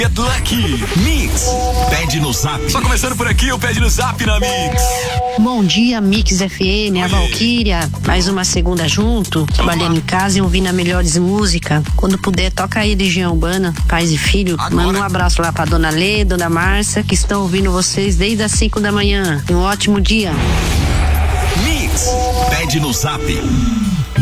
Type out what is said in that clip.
Get Lucky Mix. Pede no Zap. Só começando por aqui, o Pede no Zap na Mix. Bom dia, Mix FM, a Valquíria. Mais uma segunda junto, trabalhando em casa e ouvindo a Melhores Música. Quando puder, toca aí Legião Urbana, Pais e Filho. Agora. Manda um abraço lá pra Dona Lê, Dona Márcia, que estão ouvindo vocês desde as 5 da manhã. Um ótimo dia. Mix. Pede no Zap.